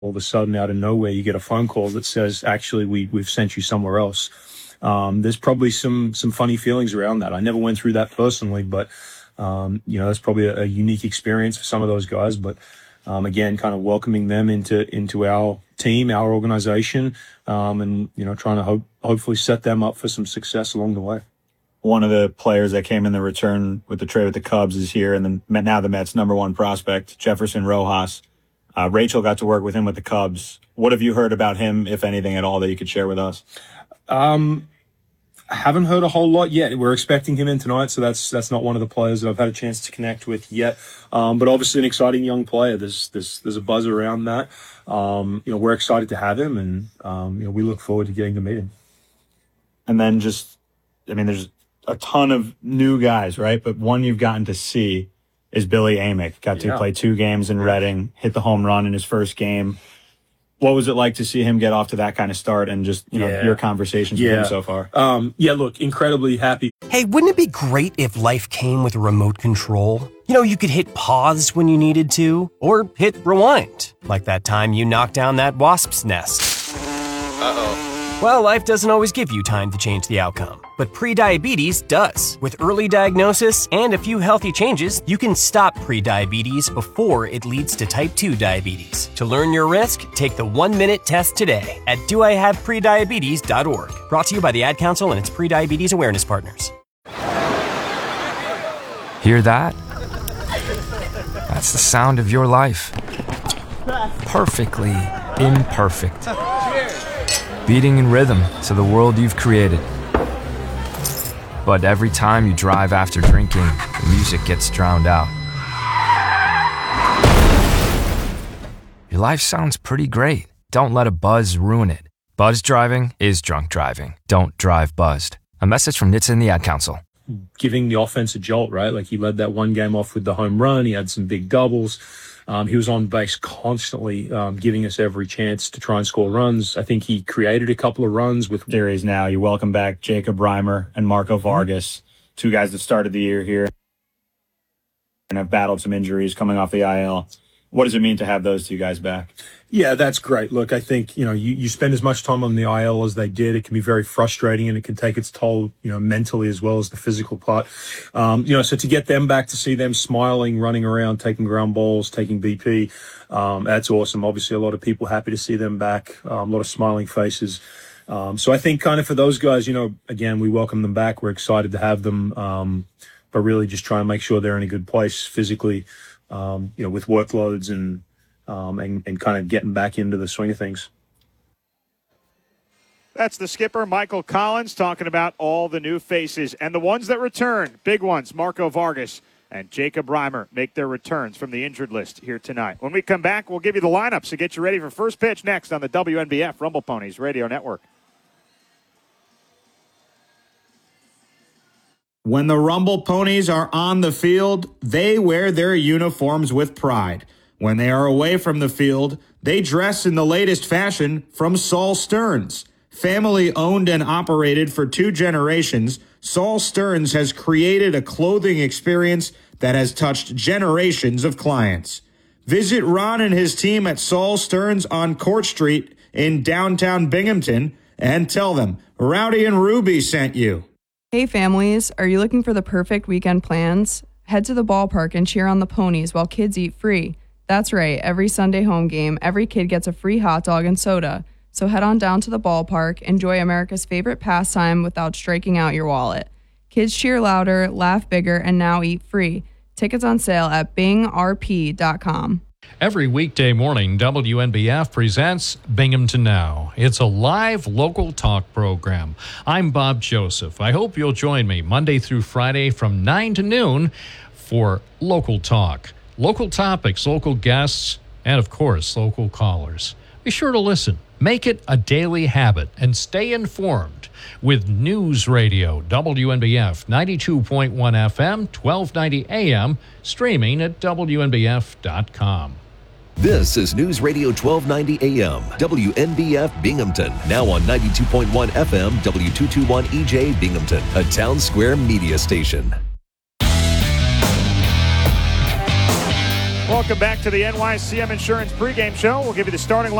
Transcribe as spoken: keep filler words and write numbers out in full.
all of a sudden out of nowhere you get a phone call that says, actually, we, we've sent you somewhere else. Um, there's probably some some funny feelings around that. I never went through that personally, but, um, you know, that's probably a, a unique experience for some of those guys. But, um, again, kind of welcoming them into into our team, our organization, um, and, you know, trying to hope, hopefully set them up for some success along the way. One of the players that came in the return with the trade with the Cubs is here, and then now the Mets' number one prospect, Jefferson Rojas. Uh, Rachel got to work with him with the Cubs. What have you heard about him, if anything at all, that you could share with us? Um, I haven't heard a whole lot yet. We're expecting him in tonight, so that's that's not one of the players that I've had a chance to connect with yet. Um, but obviously an exciting young player. There's there's there's a buzz around that. Um, you know, we're excited to have him, and um, you know, we look forward to getting to meet him. And then just, I mean, there's a ton of new guys, right? But one you've gotten to see is Billy Amick. Got to Yeah. play two games in Reading, hit the home run in his first game. What was it like to see him get off to that kind of start, and just, you know, Yeah. your conversations with Yeah. him so far? Um, yeah, look, incredibly happy. Hey, wouldn't it be great if life came with a remote control? You know, you could hit pause when you needed to, or hit rewind, like that time you knocked down that wasp's nest. Uh-oh. Well, life doesn't always give you time to change the outcome, but prediabetes does. With early diagnosis and a few healthy changes, you can stop prediabetes before it leads to type two diabetes. To learn your risk, take the one-minute test today at do I have prediabetes dot org. Brought to you by the Ad Council and its prediabetes awareness partners. Hear that? That's the sound of your life. Perfectly imperfect. Beating in rhythm to the world you've created. But every time you drive after drinking, the music gets drowned out. Your life sounds pretty great. Don't let a buzz ruin it. Buzz driving is drunk driving. Don't drive buzzed. A message from N H T S A and the Ad Council. Giving the offense a jolt, right? Like, he led that one game off with the home run. He had some big doubles. Um, he was on base constantly, um, giving us every chance to try and score runs. I think he created a couple of runs with Series now. You welcome back Jacob Reimer and Marco Vargas, two guys that started the year here and have battled some injuries coming off the I L. What does it mean to have those two guys back? Yeah, that's great. Look, I think, you know, you, you spend as much time on the I L as they did. It can be very frustrating, and it can take its toll, you know, mentally as well as the physical part. Um, you know, so to get them back, to see them smiling, running around, taking ground balls, taking B P, um, that's awesome. Obviously, a lot of people happy to see them back, um, a lot of smiling faces. Um, so I think kind of for those guys, you know, again, we welcome them back. We're excited to have them, um, but really just try and make sure they're in a good place physically, um, you know, with workloads and, Um, and, and kind of getting back into the swing of things. That's the skipper, Michael Collins, talking about all the new faces and the ones that return. Big ones, Marco Vargas and Jacob Reimer make their returns from the injured list here tonight. When we come back, we'll give you the lineups to get you ready for first pitch next on the W N B F Rumble Ponies Radio Network. When the Rumble Ponies are on the field, they wear their uniforms with pride. When they are away from the field, they dress in the latest fashion from Saul Stearns. Family owned and operated for two generations, Saul Stearns has created a clothing experience that has touched generations of clients. Visit Ron and his team at Saul Stearns on Court Street in downtown Binghamton and tell them Rowdy and Ruby sent you. Hey families, are you looking for the perfect weekend plans? Head to the ballpark and cheer on the ponies while kids eat free. That's right, every Sunday home game, every kid gets a free hot dog and soda. So head on down to the ballpark, enjoy America's favorite pastime without striking out your wallet. Kids cheer louder, laugh bigger, and now eat free. Tickets on sale at bing r p dot com. Every weekday morning, W N B F presents Binghamton Now. It's a live local talk program. I'm Bob Joseph. I hope you'll join me Monday through Friday from nine to noon for Local Talk. Local topics, local guests, and of course, local callers. Be sure to listen. Make it a daily habit and stay informed with News Radio, W N B F ninety-two point one F M, twelve ninety A M, streaming at W N B F dot com. This is News Radio twelve ninety A M, W N B F Binghamton, now on ninety-two point one F M, W two twenty-one E J Binghamton, a Town Square media station. welcome back to the N Y C M Insurance pregame show. We'll give you the starting